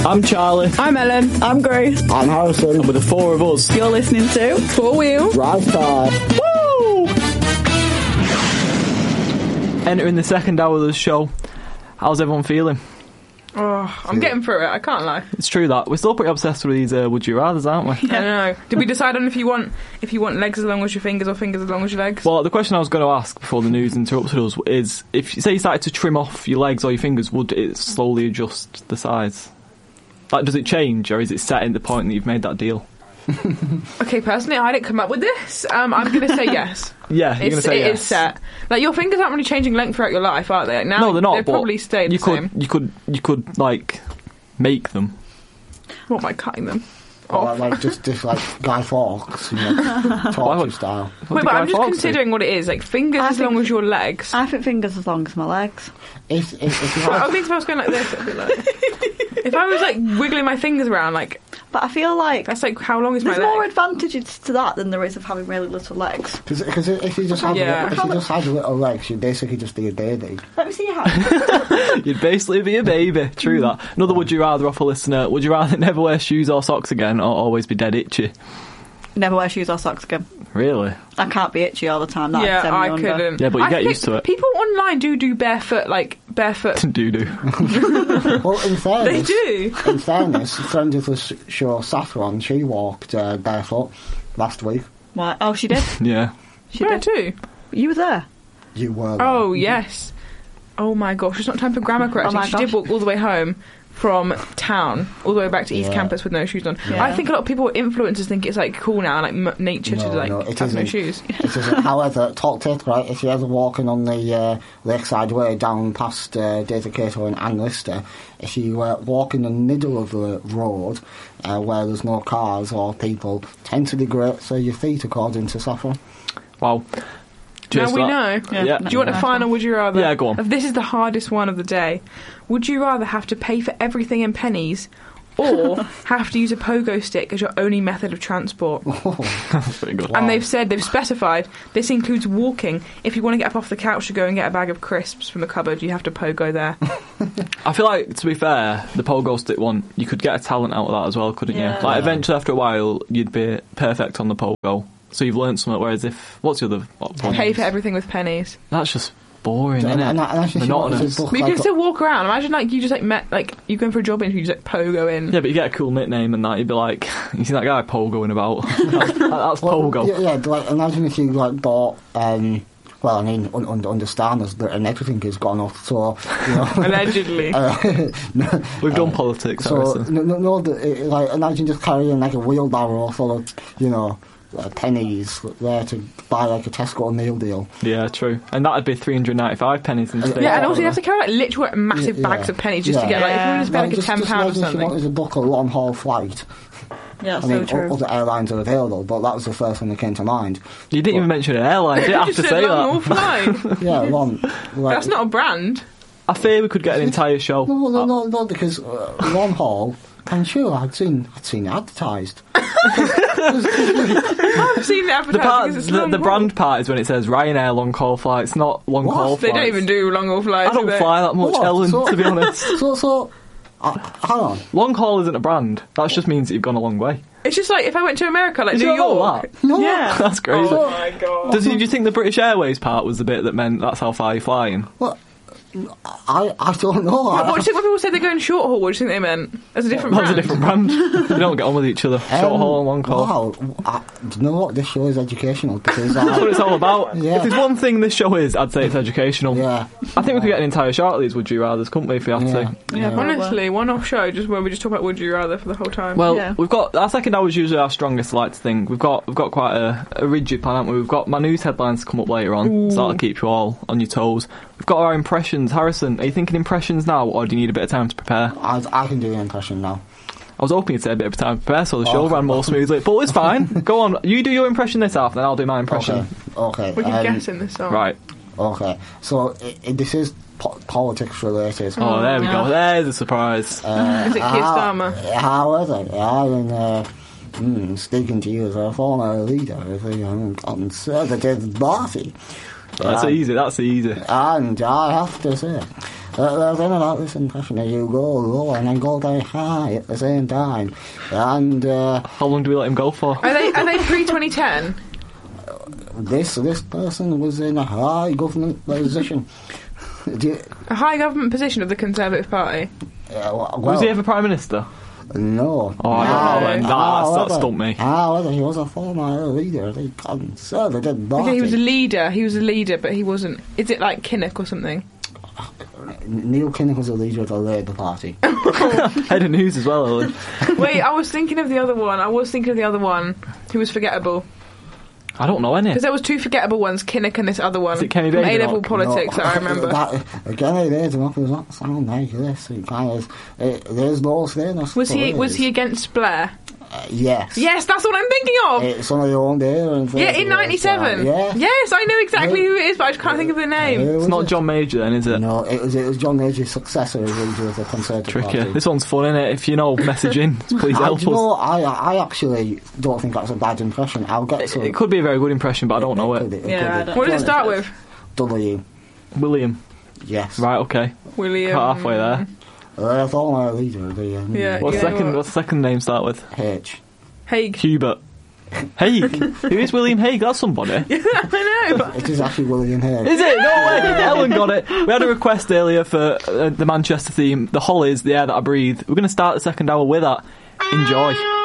I'm Charlie. I'm Ellen. I'm Grace. I'm Harrison. And with the four of us, You're listening to Four Wheel. Right Time. woo! Entering the second hour of the show. How's everyone feeling? Oh, I'm getting through it. I can't lie. It's true that we're still pretty obsessed with these would you rathers, aren't we? I know. Did we decide on if you want legs as long as your fingers or fingers as long as your legs? Well, the question I was going to ask before the news interrupted us is, if you say you started to trim off your legs or your fingers, would it slowly adjust the size? Like, does it change, or is it set in the point that you've made that deal? Okay, personally, I didn't come up with this. I'm going to say yes. Yeah, you're going to say yes. It is set. Like, your fingers aren't really changing length throughout your life, are they? Like, now, No, they're not. They probably stay the same. You could like make them. What, by cutting them? Or like just like Guy Fawkes, torture style. Wait, but I'm just considering what it is. Like, fingers as long as your legs. I think fingers as long as my legs. If you I have, think if I was going like this, it'd be like... If I was, like, wiggling my fingers around, like... But I feel like That's like, how long is my there's leg? more advantages to that than there is of having really little legs. because if you just had little legs, you'd basically just be a baby. Let me see your hand. You'd basically be a baby. True that. Another would you rather off a listener. Would you rather never wear shoes or socks again, or always be dead itchy? Never wear shoes or socks again. Really? I can't be itchy all the time. That'd Yeah, send me I under. couldn't. Yeah, but you I get think used to it. People online do barefoot. Doo-doo. Well, in They fairness, do. in fairness, friend of the show, Saffron, she walked barefoot last week. What? Oh, she did. Yeah. She Where did. too? You were there. You were. Oh, yes. Oh my gosh, it's not time for grammar correction. Oh my She did gosh. walk all the way home from town, all the way back to East Yeah. Campus with no shoes on. Yeah. I think a lot of people, influencers, think it's like cool now, like nature to like it have no isn't. shoes. It isn't. However, talk tip, right? If you're ever walking on the Lakeside Way down past David Cato and Ann Lister, if you walk in the middle of the road where there's no cars or people, tend to degrade so your feet, according to Saffron. Wow. Now Cheers we for know. that. Yeah. Do you want a final would you rather? Yeah, go on. This is the hardest one of the day. Would you rather have to pay for everything in pennies or have to use a pogo stick as your only method of transport? That's pretty good. And they've specified, this includes walking. If you want to get up off the couch to go and get a bag of crisps from the cupboard, you have to pogo there. I feel like, to be fair, the pogo stick one, you could get a talent out of that as well, couldn't Yeah. you? Like, eventually, after a while, you'd be perfect on the pogo. So you've learned something, whereas what's the other one? Pay for everything with pennies. That's just boring, isn't it? And actually, she wanted Monotonous. to book But you like can still walk around. Imagine like you just you going for a job interview, you just pogo in. Yeah, but you get a cool nickname and that, you'd be like, you see that guy pogoing about? That's pogo. Yeah, like, imagine if you bought. Well, I mean, understand that and everything has gone off. So, Allegedly. We've done politics. So Harrison. like imagine just carrying like a wheelbarrow full of pennies there to buy like a Tesco meal deal. Yeah, true. And that'd be 395 pennies instead. Yeah, and also you have to carry like literal massive bags of pennies just to get like if you just spend like a £10 or Just imagine if you something. wanted to book a long haul flight. Yeah, I mean, so true. other airlines are available, but that was the first one that came to mind. You didn't even mention an airline. You didn't have Just to a say long that. haul flight. Yeah, long. Like, That's not a brand. I fear we could get an entire show. No, because long haul. I'm sure I'd seen it advertised. I've seen the advertising because it's long The haul. brand part is when it says Ryanair long haul flights, not long haul They flights. don't even do long haul flights. I don't do they? fly that much, What? Ellen, So- to be honest. So, hang on. Long haul isn't a brand. That just means that you've gone a long way. It's just like if I went to America, like Did New you know York. that? No, Yeah. That's crazy. Oh my god. Do you think the British Airways part was the bit that meant that's how far you're flying? Well, I don't know. What do you think when people say they're going short haul? What do you think they meant? As a different That's brand? a different brand. They don't get on with each other. Short haul and long haul. Wow, do you know what? This show is educational because That's what it's all about. Yeah. If there's one thing this show is, I'd say it's educational. yeah. I think we could get an entire show out of these Would You Rathers, couldn't we, if we have to? Yeah, Honestly, one-off show just where we just talk about would you rather for the whole time. Well, Yeah. we've got our second hour is usually our strongest. I like to think we've got quite a rigid plan, haven't we? We've got my news headlines to come up later on, so that'll keep you all on your toes. We've got our impressions. Harrison, are you thinking impressions now, or do you need a bit of time to prepare? I can do an impression now. I was hoping you'd say a bit of time to prepare, so the show ran more smoothly. But it's fine. Go on, you do your impression this half, then I'll do my impression. Okay. we can guess in this song. Right. Okay. So this is politics related. Oh, there we go. There's a surprise. Is it Keir Starmer? However, I'm speaking to you as a former leader of the Conservative Party. That's easy. And I have to say, Then about this impression that you go low and then go very high at the same time. And How long do we let him go for? Are they pre-2010? this person was in a high government position. A high government position of the Conservative Party? Was he ever Prime Minister? No. Oh, I don't know then. That stumped me. However, he was a former leader of the Conservative Party. Okay, he was a leader, but he wasn't... Is it like Kinnock or something? Neil Kinnock was a leader of the Labour Party. Head of news as well, Ellen. Wait, I was thinking of the other one who was forgettable. I don't know any. Because there was two forgettable ones, Kinnock and this other one. Is it Kenny from David? A-level politics, that I remember. Kenny David does not sound like this. It kind of, there's no fairness. Was he against Blair? Yes. Yes, that's what I'm thinking of! It's on your own day. Yeah, in 97. Yeah. Yes, I know exactly who it is, but I just can't think of the name. It's not John Major then, is it? No, it was John Major's successor as leader of the Conservative Tricky. Party. This one's fun, innit? If you know, message in. Please help us. I actually don't think that's a bad impression. I'll get to It could be a very good impression, but I don't know it. What does it start with? W. William. Yes. Right, okay. William. Cut halfway there. I thought my leader. Yeah. What's the second name start with? H. Haig. Hubert. Haig? Who is William Haig? That's somebody. I know. It is actually William Haig. Is it? No way! Ellen got it. We had a request earlier for the Manchester theme. The Hollies, The Air That I Breathe. We're going to start the second hour with that. Enjoy.